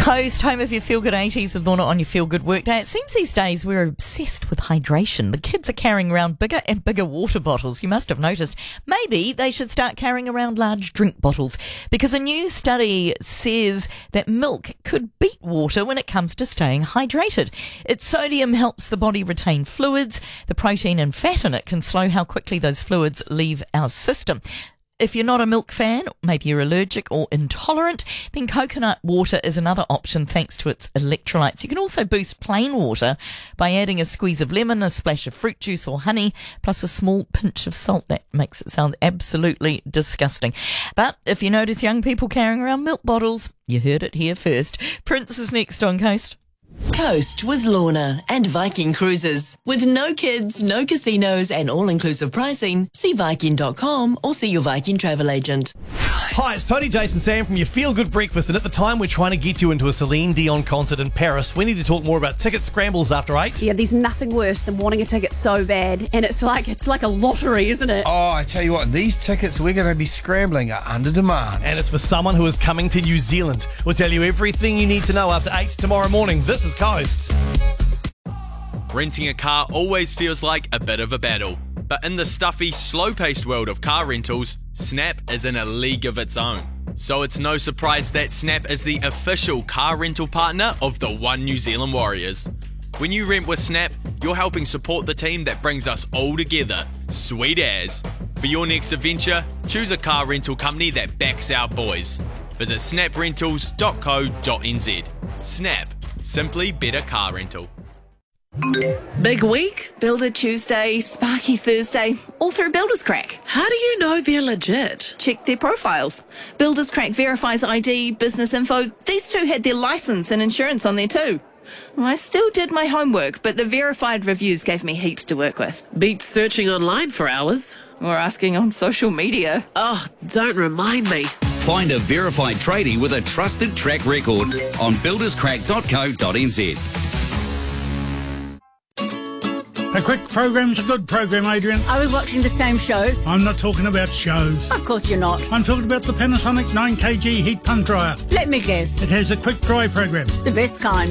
Coast, home of your Feel Good 80s with Lorna on your Feel Good Workday. It seems these days we're obsessed with hydration. The kids are carrying around bigger and bigger water bottles. You must have noticed. Maybe they should start carrying around large drink bottles because a new study says that milk could beat water when it comes to staying hydrated. Its sodium helps the body retain fluids. The protein and fat in it can slow how quickly those fluids leave our system. If you're not a milk fan, maybe you're allergic or intolerant, then coconut water is another option thanks to its electrolytes. You can also boost plain water by adding a squeeze of lemon, a splash of fruit juice or honey, plus a small pinch of salt. That makes it sound absolutely disgusting. But if you notice young people carrying around milk bottles, you heard it here first. Prince is next on Coast. Coast with Lorna and Viking Cruises. With no kids, no casinos and all-inclusive pricing, see Viking.com or see your Viking travel agent. Hi, it's Tony, Jason, Sam from your Feel Good Breakfast, and at the time we're trying to get you into a Celine Dion concert in Paris. We need to talk more about ticket scrambles after 8. Yeah, there's nothing worse than wanting a ticket so bad, and it's like a lottery, isn't it? Oh, I tell you what, these tickets we're going to be scrambling are under demand. And it's for someone who is coming to New Zealand. We'll tell you everything you need to know after 8 tomorrow morning. This is Coast. Renting a car always feels like a bit of a battle. But in the stuffy, slow-paced world of car rentals, Snap is in a league of its own. So it's no surprise that Snap is the official car rental partner of the One New Zealand Warriors. When you rent with Snap, you're helping support the team that brings us all together. Sweet as. For your next adventure, choose a car rental company that backs our boys. Visit snaprentals.co.nz. Snap. Simply better car rental. Big week? Builder Tuesday, Sparky Thursday, all through Builders Crack. How do you know they're legit? Check their profiles. Builders Crack verifies ID, business info. These two had their license and insurance on there too. I still did my homework, but the verified reviews gave me heaps to work with. Beats searching online for hours. Or asking on social media. Oh, don't remind me. Find a verified tradie with a trusted track record on builderscrack.co.nz. A quick program's a good program, Adrian. Are we watching the same shows? I'm not talking about shows. Of course you're not. I'm talking about the Panasonic 9kg heat pump dryer. Let me guess. It has a quick dry program. The best kind.